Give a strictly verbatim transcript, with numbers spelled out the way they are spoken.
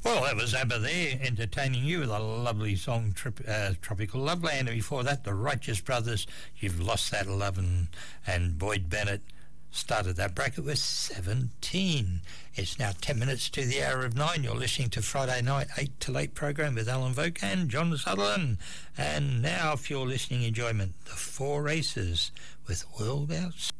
Well, that was ABBA there, entertaining you with a lovely song, Trip, uh, Tropical Loveland. And before that, the Righteous Brothers, You've Lost That Lovin', and Boyd Bennett started that bracket with seventeen. It's now ten minutes to the hour of nine. You're listening to Friday Night eight till eight program with Alan Voke and John Sutherland. And now, for your listening enjoyment, the Four Races with World Out